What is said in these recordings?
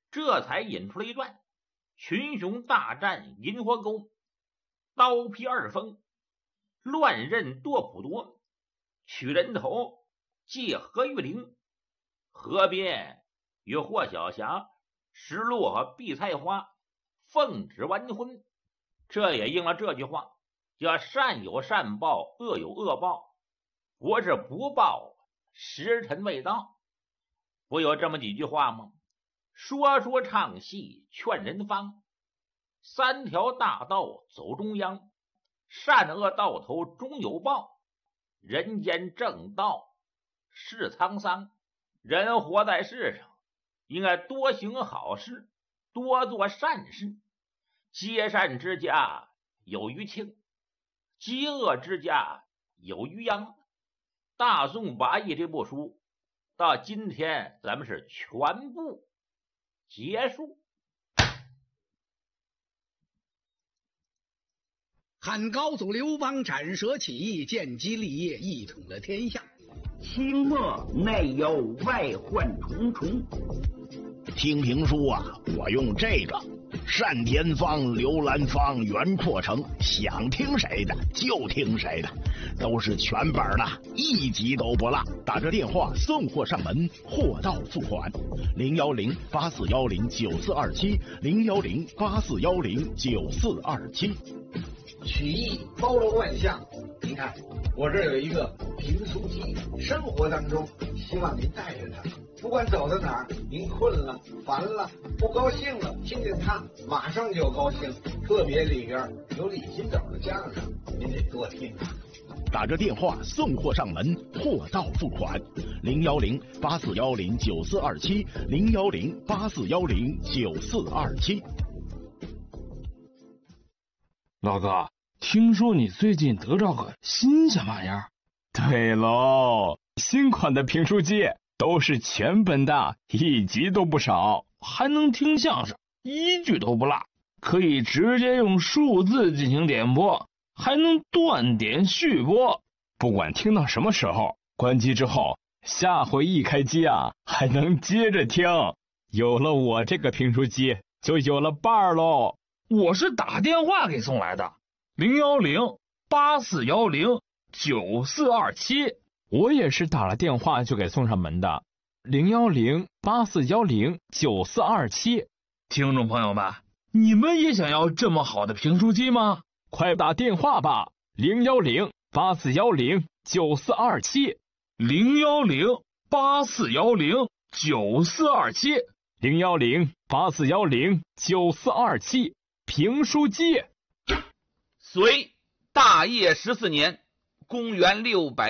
这才引出了一段群雄大战银河沟，刀劈二峰，乱刃剁普多，取人头，借何玉玲。河边与霍小霞、石落和碧菜花奉旨完婚。这也应了这句话，叫善有善报，恶有恶报，不是不报，时辰未到。不有这么几句话吗？说说唱戏劝人方，三条大道走中央，善恶到头终有报，人间正道是沧桑。人活在世上，应该多行好事，多做善事。积善之家有余庆，积恶之家有余殃。大宋八义这部书到今天咱们是全部结束。 汉高祖刘邦斩蛇起义，建基立业，一统了天下。 清末内忧外患重重。 听评书啊，我用这个单田芳、刘兰芳、袁阔成，想听谁的就听谁的，都是全本的，一集都不落。打着电话送货上门，货到付款。010-8410-9427，010-8410-9427。 曲艺包罗万象，您看我这儿有一个评书机，生活当中希望您带着它，不管走到哪儿，您困了、烦了、不高兴了，听见它马上就高兴。特别里边有李金斗的相声，您得多听啊。 打着电话送货上门，货到付款。010-8410-9427，010-8410-9427。 老哥，听说你最近得着个新鲜玩意儿？ 对喽，新款的评书机都是全本的，一集都不少， 还能听相声，一句都不落，可以直接用数字进行点播，还能断点续播。 不管听到什么时候，关机之后，下回一开机啊，还能接着听。有了我这个评书机，就有了伴儿喽。 我是打电话给送来的，010-8410-9427。 我也是打了电话就给送上门的，010-8410-9427。 听众朋友们，你们也想要这么好的评书机吗？ 快打电话吧，010-8410-9427， 010-8410-9427， 010-8410-9427。评书机。 隋大业14年，公元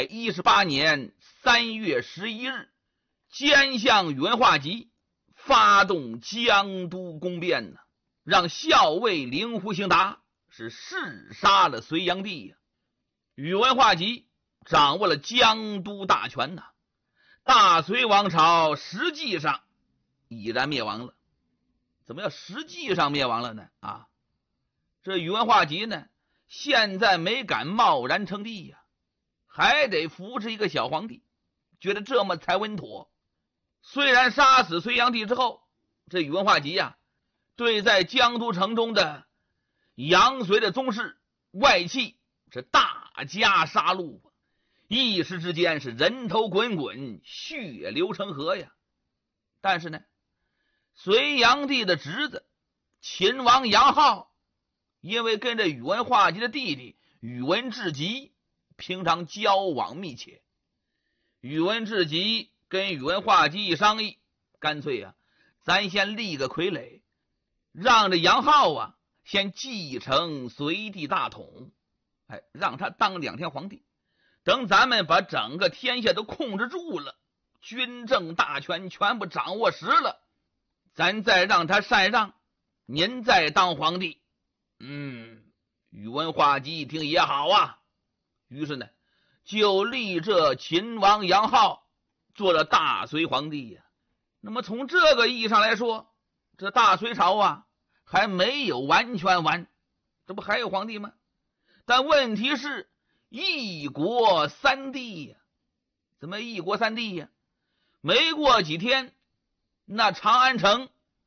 618年3月11日，奸相宇文化及发动江都攻变呢，让校尉令狐行达是弑杀了隋炀帝呀。宇文化及掌握了江都大权呐，大隋王朝实际上已然灭亡了。怎么要实际上灭亡了呢？这宇文化及呢，现在没敢贸然称帝呀，还得扶持一个小皇帝，觉得这么才稳妥。虽然杀死隋炀帝之后，这宇文化及呀，对在江都城中的杨隋的宗室外戚是大加杀戮，一时之间是人头滚滚，血流成河呀。但是呢，隋炀帝的侄子秦王杨浩，因为跟着宇文化及的弟弟宇文智及平常交往密切，宇文智及跟宇文化及一商议，干脆咱先立个傀儡，让这杨浩先继承隋帝大统，让他当2天皇帝，等咱们把整个天下都控制住了，军政大权全部掌握实了，咱再让他禅让，您再当皇帝。宇文化及一听也好于是呢，就立这秦王杨浩做了大隋皇帝呀。那么从这个意义上来说，这大隋朝还没有完全完，这不还有皇帝吗？但问题是一国三帝呀。怎么一国三帝呀？没过几天，那长安城